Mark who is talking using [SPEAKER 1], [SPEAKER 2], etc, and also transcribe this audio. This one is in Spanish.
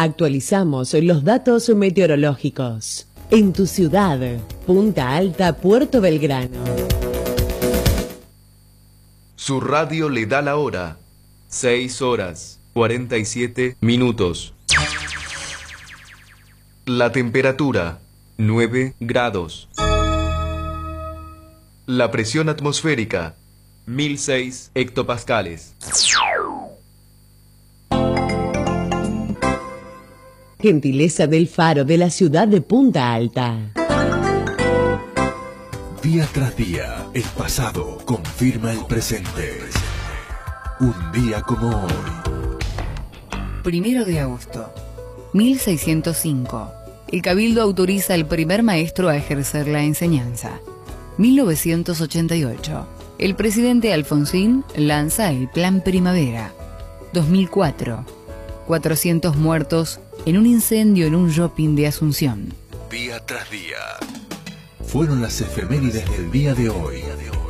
[SPEAKER 1] Actualizamos los datos meteorológicos. En tu ciudad, Punta Alta, Puerto Belgrano.
[SPEAKER 2] Su radio le da la hora. 6:47. La temperatura, 9 grados. La presión atmosférica, 1006 hectopascales.
[SPEAKER 1] Gentileza del Faro de la ciudad de Punta Alta.
[SPEAKER 3] Día tras día, el pasado confirma el presente. Un día como hoy.
[SPEAKER 4] 1 de agosto, 1605. El Cabildo autoriza al primer maestro a ejercer la enseñanza. 1988. El presidente Alfonsín lanza el Plan Primavera. 2004. 400 muertos en un incendio en un shopping de Asunción.
[SPEAKER 3] Día tras día. Fueron las efemérides del día de hoy.